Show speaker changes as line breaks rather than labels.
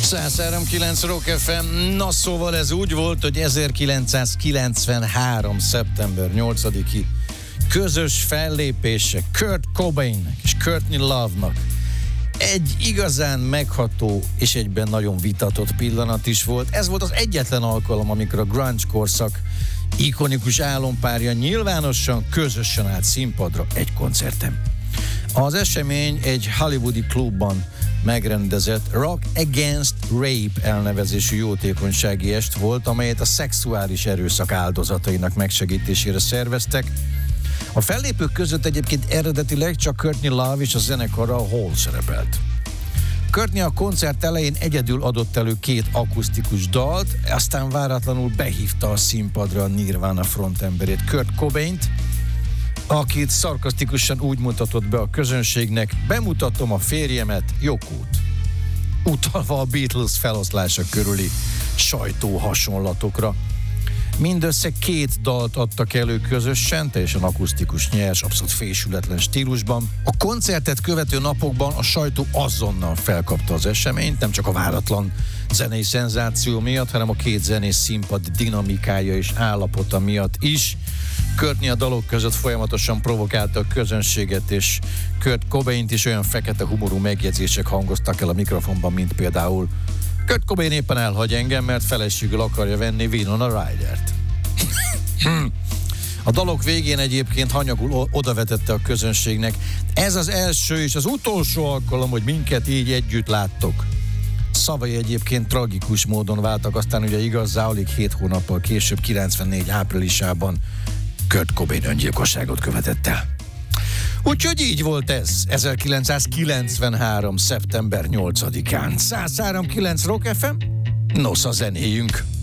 103.9 Rock FM. Na szóval ez úgy volt, hogy 1993. szeptember 8-i közös fellépése Kurt Cobainnek és Courtney Love-nak egy igazán megható és egyben nagyon vitatott pillanat is volt. Ez volt az egyetlen alkalom, amikor a grunge korszak ikonikus álompárja nyilvánosan, közösen állt színpadra egy koncerten. Az esemény egy hollywoodi klubban megrendezett Rock Against Rape elnevezésű jótékonysági est volt, amelyet a szexuális erőszak áldozatainak megsegítésére szerveztek. A fellépők között egyébként eredetileg csak Courtney Love és a zenekara a Hole szerepelt. Courtney a koncert elején egyedül adott elő 2 akusztikus dalt, aztán váratlanul behívta a színpadra a Nirvana frontemberét, Kurt Cobaint, akit szarkasztikusan úgy mutatott be a közönségnek: bemutatom a férjemet, Yokót, utalva a Beatles feloszlása körüli sajtó hasonlatokra. Mindössze 2 dalt adtak elő közösen, teljesen akusztikus, nyers, abszolút fésületlen stílusban. A koncertet követő napokban a sajtó azonnal felkapta az eseményt, nem csak a váratlan zenei szenzáció miatt, hanem a 2 zenész színpad dinamikája és állapota miatt is. Courtney a dalok között folyamatosan provokálta a közönséget, és Kurt Cobaint is olyan fekete humorú megjegyzések hangoztak el a mikrofonban, mint például: Kurt Cobain éppen elhagy engem, mert feleségül akarja venni Winona Rydert. A dalok végén egyébként hanyagul odavetette a közönségnek: ez az első és az utolsó alkalom, hogy minket így együtt láttok. Szavai egyébként tragikus módon váltak aztán ugye igazzá, alig 7 hónappal később, 94 áprilisában Kurt Cobain öngyilkosságot követett el. Úgyhogy így volt ez 1993. szeptember 8-án. 103.9 Rock FM, nosza zenéjünk.